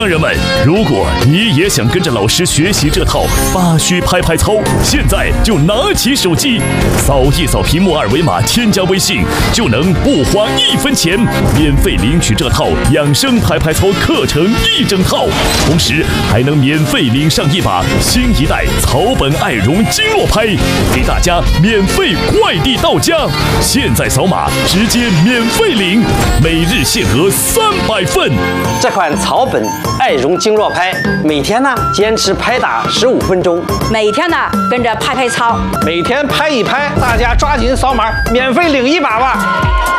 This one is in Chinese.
家人们，如果你也想跟着老师学习这套八虚拍拍操，现在就拿起手机，扫一扫屏幕二维码，添加微信，就能不花1分钱，免费领取这套养生拍拍操课程1整套，同时还能免费领上一把新一代草本爱绒经络拍，给大家免费快递到家。现在扫码直接免费领，每日限额300份。 这款草本爱绒经络拍，每天呢坚持拍打15分钟， 每天呢跟着拍拍操， 每天拍一拍，大家抓紧扫码，免费领一把吧。